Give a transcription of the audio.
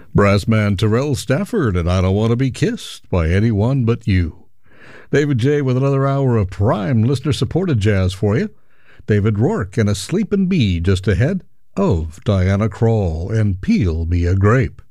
Brassman Terrell Stafford and I Don't Want to Be Kissed by Anyone But You. David J. with another hour of prime listener-supported jazz for you. David Rourke and A Sleepin' Bee just ahead of Diana Krall and Peel Me a Grape.